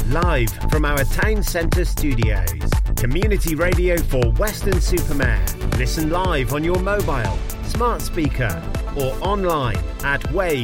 Live from our town centre studios. Community radio for Weston-super-Mare. Listen live on your mobile, smart speaker or online at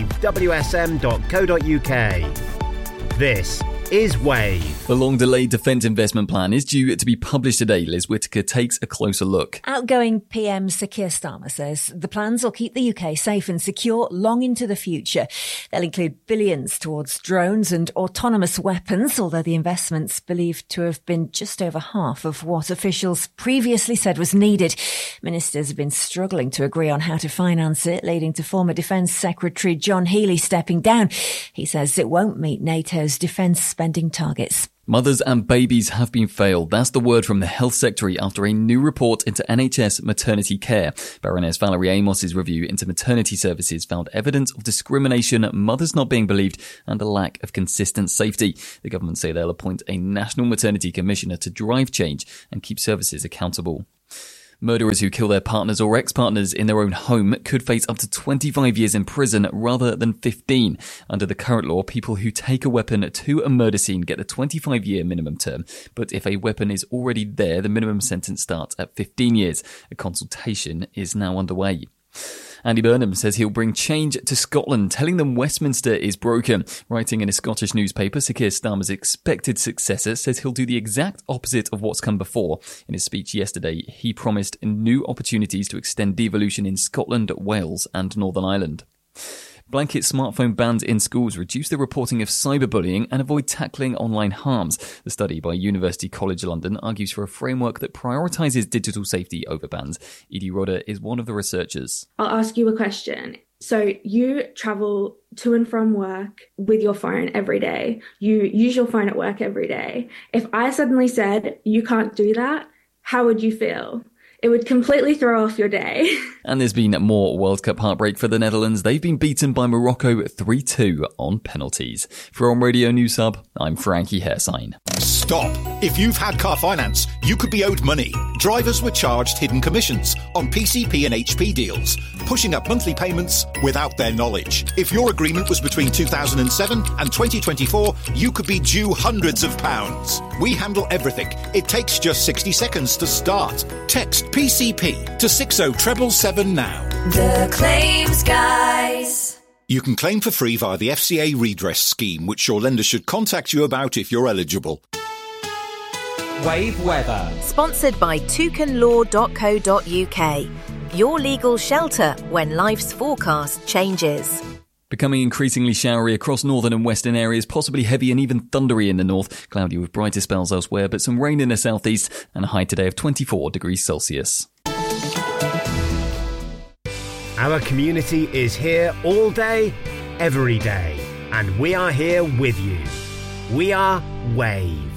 wavewsm.co.uk. This is Wave. The long-delayed defence investment plan is due to be published today. Liz Whittaker takes a closer look. Outgoing PM Sir Keir Starmer says the plans will keep the UK safe and secure long into the future. They'll include billions towards drones and autonomous weapons, although the investment's believed to have been just over half of what officials previously said was needed. Ministers have been struggling to agree on how to finance it, leading to former Defence Secretary John Healey stepping down. He says it won't meet NATO's defence spending targets. Mothers and babies have been failed. That's the word from the Health Secretary after a new report into NHS maternity care. Baroness Valerie Amos's review into maternity services found evidence of discrimination, mothers not being believed, and a lack of consistent safety. The government say they'll appoint a National Maternity Commissioner to drive change and keep services accountable. Murderers who kill their partners or ex-partners in their own home could face up to 25 years in prison rather than 15. Under the current law, people who take a weapon to a murder scene get a 25-year minimum term. But if a weapon is already there, the minimum sentence starts at 15 years. A consultation is now underway. Andy Burnham says he'll bring change to Scotland, telling them Westminster is broken. Writing in a Scottish newspaper, Sir Keir Starmer's expected successor says he'll do the exact opposite of what's come before. In his speech yesterday, he promised new opportunities to extend devolution in Scotland, Wales and Northern Ireland. Blanket smartphone bans in schools reduce the reporting of cyberbullying and avoid tackling online harms. The study by University College London argues for a framework that prioritises digital safety over bans. Edie Rodder is one of the researchers. I'll ask you a question. So you travel to and from work with your phone every day. You use your phone at work every day. If I suddenly said you can't do that, how would you feel? It would completely throw off your day. And there's been more World Cup heartbreak for the Netherlands. They've been beaten by Morocco 3-2 on penalties. From Radio News Hub, I'm Frankie Hairsign. Stop. If you've had car finance, you could be owed money. Drivers were charged hidden commissions on PCP and HP deals, pushing up monthly payments without their knowledge. If your agreement was between 2007 and 2024, you could be due hundreds of pounds. We handle everything. It takes just 60 seconds to start. Text PCP to 60777 now. The Claims Guys. You can claim for free via the FCA redress scheme, which your lender should contact you about if you're eligible. Wave weather. Sponsored by toucanlaw.co.uk. Your legal shelter when life's forecast changes. Becoming increasingly showery across northern and western areas, possibly heavy and even thundery in the north. Cloudy with brighter spells elsewhere, but some rain in the southeast and a high today of 24 degrees Celsius. Our community is here all day, every day, and we are here with you. We are Wave.